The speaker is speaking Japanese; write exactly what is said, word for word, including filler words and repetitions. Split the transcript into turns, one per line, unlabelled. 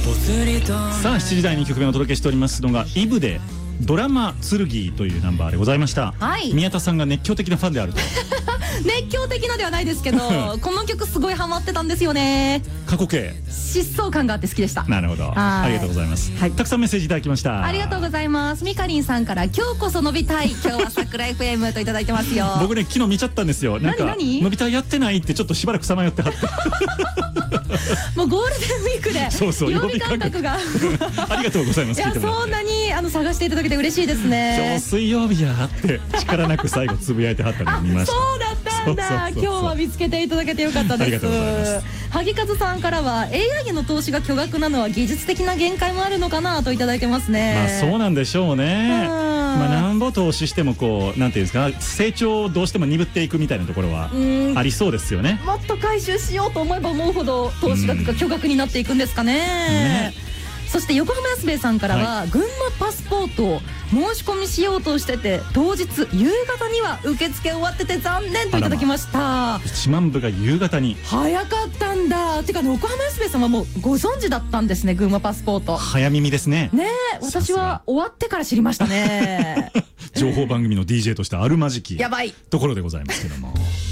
さあしちじ台にきょくめをお届けしておりますのがイブでドラマ剣というナンバーでございました、
はい、
宮田さんが熱狂的なファンであると
熱狂的なではないですけどこの曲すごいハマってたんですよね。
過去形
疾走感があって好きでした。
なるほど、ありがとうございます、はい、たくさんメッセージいただきました。
ありがとうございます。みかりんさんから今日こそ伸びたい今日は桜 エフエム といただいてますよ。
僕ね昨日見ちゃったんですよ。なんか
何
伸びたいやってないってちょっとしばらくさまよってはって
もうゴールデンウィークで
そうそう
曜日感覚が
ありがとうございます。
いやそんなにあの探していただけて嬉しいですね。
今日水曜日やって力なく最後つぶやいてはったのを見ました。
そうだったんだ。今日は見つけていただけてよかったです。
ありがとうございます。
萩和さんからは エーアイ への投資が巨額なのは技術的な限界もあるのかなといただいてますね。
まあそうなんでしょうね。まあなんぼ投資してもこうなんていうんですか成長をどうしても鈍っていくみたいなところはありそうですよね。
もっと回収しようと思えば思うほど投資額が巨額になっていくんですかね。ねそして横浜安兵衛さんからは、はい、群馬パスポートを申し込みしようとしてて当日夕方には受付終わってて残念といただきました。
まいちまんぶが夕方に
早かったんだ。てか横浜安兵衛さんはもうご存知だったんですね。群馬パスポート
早耳ですね。
ねえ私は終わってから知りましたね
情報番組の ディージェー としてあるまじき
やばい
ところでございますけども